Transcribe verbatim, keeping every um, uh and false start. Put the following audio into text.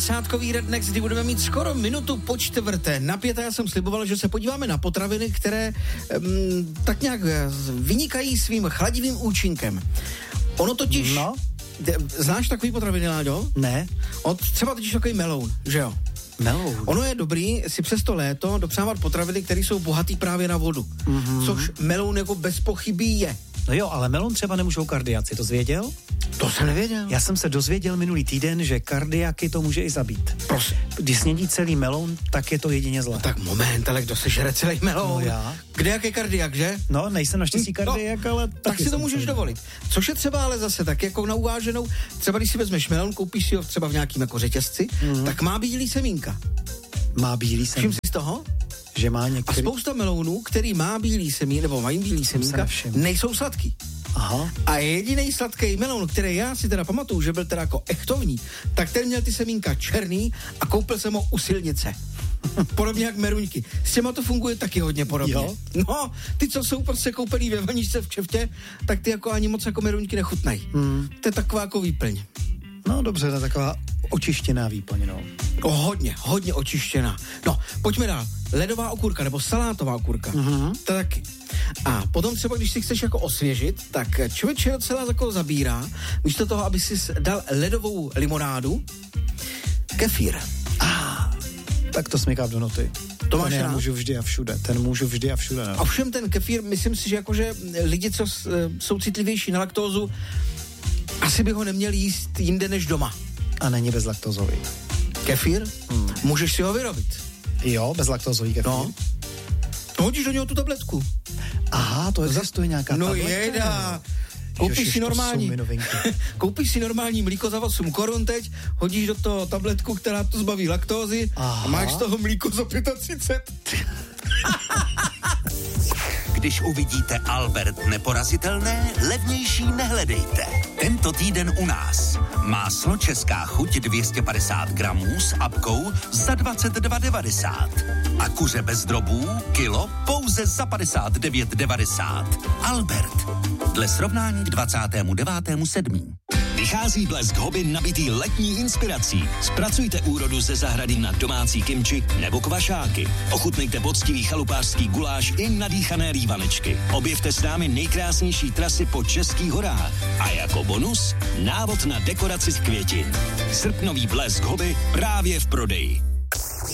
Sádkový Rednex, kdy budeme mít skoro minutu po čtvrté na pět a já jsem sliboval, že se podíváme na potraviny, které um, tak nějak vynikají svým chladivým účinkem. Ono totiž... No? Znáš takový potraviny, Láďo? Ne. Od, třeba totiž takový meloun, že jo? Meloun. Ono je dobrý si přes to léto dopřávat potraviny, které jsou bohatý právě na vodu. Mm-hmm. Což meloun jako bez pochyby je. No jo, ale melon třeba nemůžou kardiaci, to zvěděl? To jsem nevěděl. Já jsem se dozvěděl minulý týden, že kardiaky to může i zabít. Prosím. Když snědí celý melon, tak je to jedině zlé. No tak moment, ale kdo sežere celý meloun? No já. Kde jak je kardiak, že? No, nejsem naštěstí kardiak, no, ale... Tak si to můžeš celý. dovolit. Což je třeba ale zase tak jako na uváženou, třeba když si vezmeš melon, koupíš si ho třeba v nějakým jako řetězci, mm. tak má bílý semínka. Má bílý semínka. Všim si z toho? Že má některý... A spousta melounů, který má bílý semínka, nebo mají bílý semínka, nejsou sladký. Aha. A jediný sladký meloun, který já si teda pamatuju, že byl teda jako echtovní, tak ten měl ty semínka černý a koupil jsem ho u silnice. Podobně jak meruňky. S těma to funguje taky hodně podobně. Jo? No, ty, co jsou prostě koupený ve vaničce v kšeftě, tak ty jako ani moc jako meruňky nechutnají. Hmm. To je taková jako výplň. No dobře, to je taková očištěná výplň, no. O, hodně, hodně očištěná. No, pojďme dál. Ledová okurka nebo salátová okurka. Mm-hmm. To taky. A potom třeba, když si chceš jako osvěžit, tak člověk je docela jako zabírá, místo toho, aby si dal ledovou limonádu, kefír. Ah, tak to smyká do noty. To máš ten já rád? můžu vždy a všude. Ten můžu vždy a všude. No. A všem ten kefír, myslím si, že jakože lidi, co jsou citlivější na laktózu, asi by ho neměli jíst jinde než doma. A není bezlaktozový. Kefír? Hmm. Můžeš si ho vyrobit. Jo, bezlaktozový kefír. No. Hodíš do něho tu tabletku. Aha, to existuje nějaká no tabletka. No jeda. Koupíš Ježiš, si normální. Koupíš si normální mlíko za osm korun teď, hodíš do toho tabletku, která to zbaví laktózy. Aha. A máš z toho mlíko za třicet pět. Když uvidíte Albert neporazitelné, levnější nehledejte. Tento týden u nás. Máslo Česká chuť dvě stě padesát gramů s apkou za dvacet dva devadesát. A kuře bez drobů kilo pouze za padesát devět devadesát. Albert. Dle srovnání k dvacátému devátému sedmého Vychází Blesk Hobby nabitý letní inspirací. Zpracujte úrodu ze zahrady na domácí kimči nebo kvašáky. Ochutnejte poctivý chalupářský guláš i nadýchané rývanečky. Objevte s námi nejkrásnější trasy po českých horách. A jako bonus návod na dekoraci z květin. Srpnový Blesk Hobby právě v prodeji.